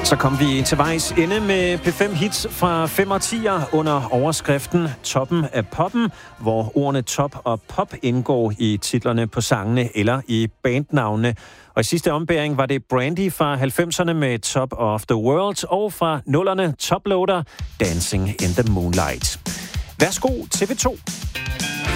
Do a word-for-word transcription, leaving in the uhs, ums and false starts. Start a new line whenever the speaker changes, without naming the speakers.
Så kom vi til vejs ende med P fem hits fra fem og tier under overskriften Toppen af poppen, hvor ordene top og pop indgår i titlerne på sangene eller i bandnavnene. Og i sidste ombæring var det Brandy fra halvfemserne med Top of the World, og fra nullerne Toploader Dancing in the Moonlight. Værsgo T V to.